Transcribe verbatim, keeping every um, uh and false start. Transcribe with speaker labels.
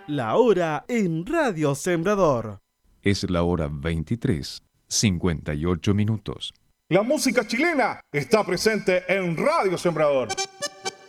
Speaker 1: La hora en Radio Sembrador.
Speaker 2: Es la hora veintitrés, cincuenta y ocho minutos.
Speaker 3: La música chilena está presente en Radio Sembrador.